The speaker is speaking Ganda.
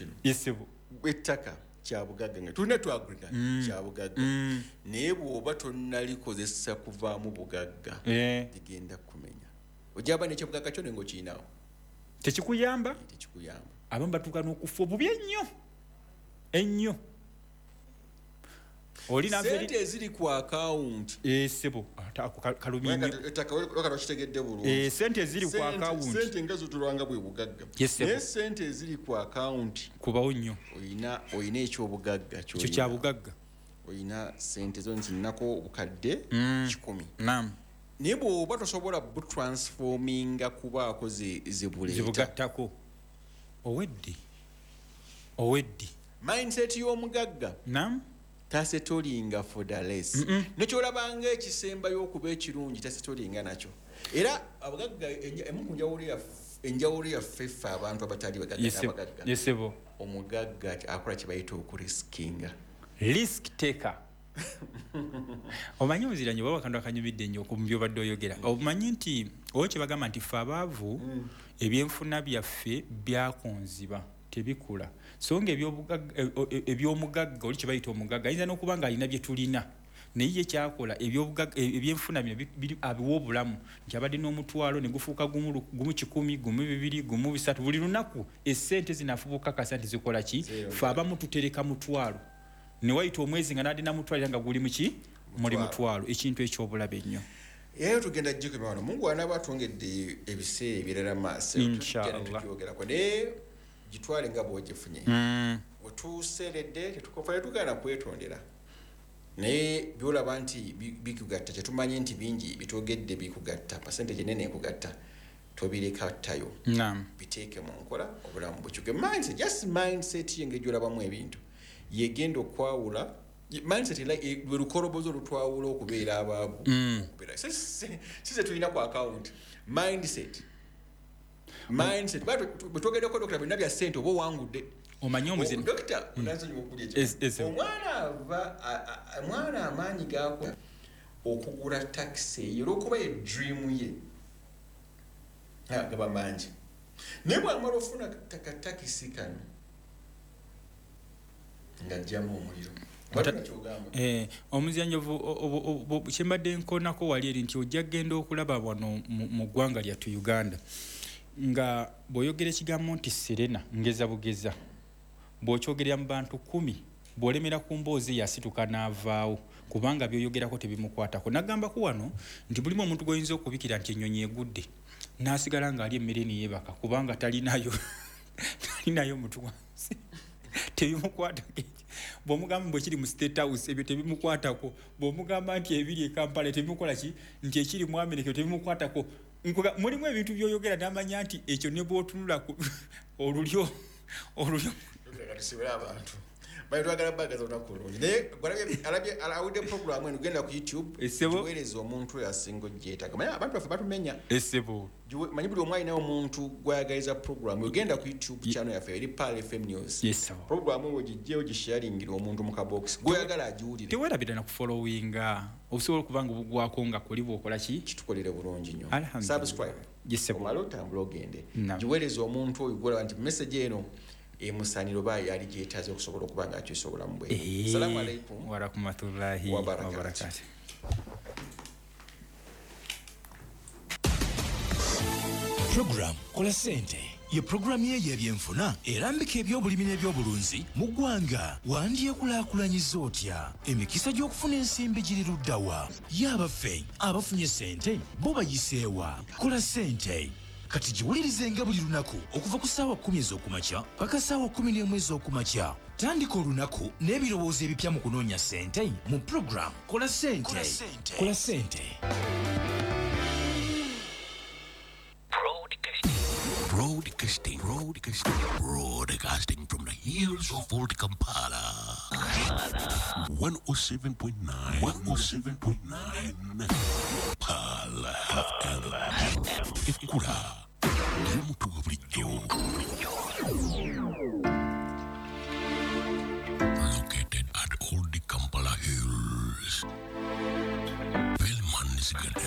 kino yesebo ettaka kyabugagga nga tulina twagulira kyabugagga naye bw'oba tonnalikozesa kuvaamu bugagga ligenda kumenya ojaba nekyobugagga kyo nengo kiinawo tekikuyamba abamu batuuka n'okufa obubi ennyo sente eziri ku akawunti sebo kalumye kitegedde bulungi sente eziri ku akawunti sente nga zitulwanga bwe bugagga naye sente eziri ku akawunti kubawo nnyo oyina ekyobugagga kyo kya bugagga oyina sente zo nzinako obukadde 10 naye bw'oba tosobola butransforminga kubaako zibugattako oweddi mindset y'omugagga tasetolinga for the less nekyolabanga ekisembayo okuba ekirungi tasetolinga nakyo era abagagga emu ku enjawulo yaffe ffe abantu abatali bagagga omugagga akola kye bayita okuriskinga risk taker omanyi omuziranyi oba wakandu akanyumidde nnyo ku byobadde oyogera omanyi nti owo kye bagamba nti ffe abaavu ebyenfuna byaffe byakonziba tebikula so nga ebyomugagga oli kye bayita omugagga ayinza n'okuba nga alina bye tulina naye ye kyakola ebyenfuna bino abiwa obulamu nti abadde n'omutwalo ne gufuuka gumu 100 gumu 2 gumu 3 buli lunaku essente zinafubuka kasa nti zikola ki ffe abamu tutereka mutwalo ne wayita omwezi nga n'adde namutwalira nga guli muki muli mutwalo ekintu ekyobulabe ennyo yeyo tugenda jjukira wano mungu anaaba atwongedde ebiseera ebirala maaso tukyogerako naye gitwale nga bw'ogifunye wetuseeredde tetugana kwetondera naye byolaba nti bikugatta kyetumanyi nti bingi bitwogedde bikugatta percentage nene ekugatta tobirekattayo biteeke mu nkola obulamu bukyuke mindset yengejolabamu ebintu yegenda okwawula mindset lwe lukolobozo olutwawula okubeera abaavu sise tulina ku account mindset bwetwogeddeko dokita byonna bya ssente oba owangudde omanyi dokita omwana amaanyi gakola okugula takisi eyo olwokuba edreamu ye gaba mangi naye bwamala ofuna katakisi kano ng'ajjamu omuliro omuzyanyovu kyembadde nkonako wali eri nti ojja kgenda okulaba wano mu ggwanga lyattu Uganda nga bw'oyogera ekigambo nti Serena ngeza bugeza bw'okyogerera mu bantu 10 bw'olemera ku mboozi yasituka n'avaawo kubanga by'oyogerako tebimukwatako nagambako wano nti bulimu omuntu gw'oyinza okubikira nti ennyonyi egudde n'asigala ng'ali emmere niyeebaka kubanga talinayo mutu wansi tebimukwatako bw'omugamba bwe kiri mu State House ebyo tebimukwatako bw'omugamba nti ebiri e Kampala tebimukola ki nti ekiri mu America tebimukwatako mulimu ebintu by'oyogera n'amanya nti ekyo ne bw'otunula olulyo abantu bayitwagala bagaza olunaku olungi naye alabye programu eno genda ku YouTube giweereza omuntu oyo asinga ogyetaaga manyi abantu baffe batumenya manyi buli omu alinawo omuntu gwayagaliza programu ogenda ku YouTube channel yaffe eri Pal FM News programu eyo gijjeyo gisharingira omuntu mu kabox gwayagala agiwulire tewerabira na kufollowinga osobola okuba nga obugwako nga kuli bwokola ki kitukolere bulungi nnyo subscribe omala otambula ogende giweereza omuntu oyo gwolaba nti message eno emusaniro bayi yali gyetaaze okusobola okuba nga akyusa obulamu bwe salamu alaikum warahmatullahi wabarakatuh Program Kola Sente ye programu y'ebyenfuna erambika ebyobulimi n'ebyobulunzi mu ggwanga wandyekulaakulanyiza otya emikisa gy'okufuna ensimbi giri luddawa y'abaffe abafunye sente bo bayiseewa Kola Sente kati giwulirize nga buli lunaku okuva ku ssaawa 10 ez'okumakya paka ssaawa 11 ez'okumakya tandika olunaku n'ebirowoozo ebipya mu kunoonya sente mu program Kola Sente. Kola Sente. Broadcasting from the hills of Old Kampala. 107.9 Pal FM. Ekura y'omuntu bulijjo. Located at Old Kampala Hills. Bellman's Garden.